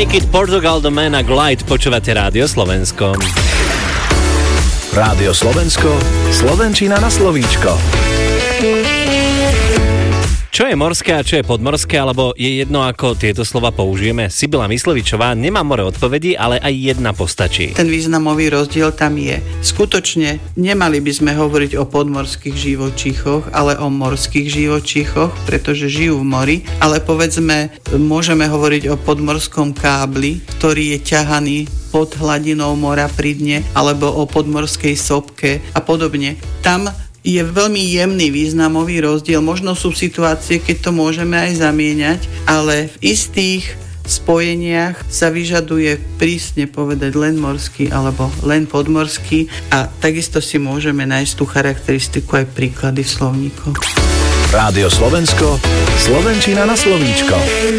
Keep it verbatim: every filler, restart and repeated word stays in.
Make It Portugal, The Man a Glide, počúvate Rádio Slovensko. Rádio Slovensko, slovenčina na slovíčko. Čo je morské a čo je podmorské, alebo je jedno, ako tieto slova použijeme? Sibila Myslevičová, nemá more odpovedí, ale aj jedna postačí. Ten významový rozdiel tam je. Skutočne nemali by sme hovoriť o podmorských živočíchoch, ale o morských živočíchoch, pretože žijú v mori, ale povedzme, môžeme hovoriť o podmorskom kábli, ktorý je ťahaný pod hladinou mora pri dne, alebo o podmorskej sopke a podobne. Tam je veľmi jemný významový rozdiel. Možno sú situácie, keď to môžeme aj zamieňať, ale v istých spojeniach sa vyžaduje prísne povedať len morský alebo len podmorský a takisto si môžeme nájsť tú charakteristiku aj príklady v slovníku. Rádio Slovensko, slovenčina na slovíčko.